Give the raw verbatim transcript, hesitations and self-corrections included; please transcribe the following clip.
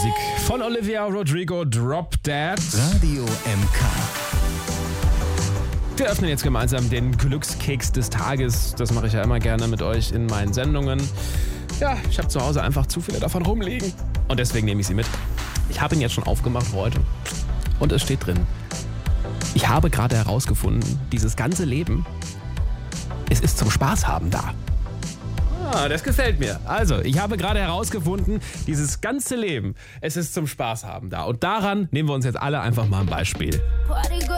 Musik von Olivia Rodrigo, Drop Dead. Radio M K. Wir öffnen jetzt gemeinsam den Glückskeks des Tages. Das mache ich ja immer gerne mit euch in meinen Sendungen. Ja, ich habe zu Hause einfach zu viele davon rumliegen. Und deswegen nehme ich sie mit. Ich habe ihn jetzt schon aufgemacht für heute. Und es steht drin: Ich habe gerade herausgefunden, dieses ganze Leben, es ist zum Spaß haben da. Ah, das gefällt mir. Also, ich habe gerade herausgefunden, dieses ganze Leben, es ist zum Spaß haben da. Und daran nehmen wir uns jetzt alle einfach mal ein Beispiel.